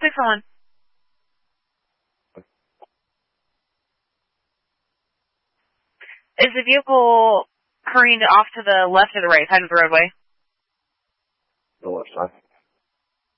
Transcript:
me for one. Is the vehicle hurrying off to the left or the right side of the roadway? The left side.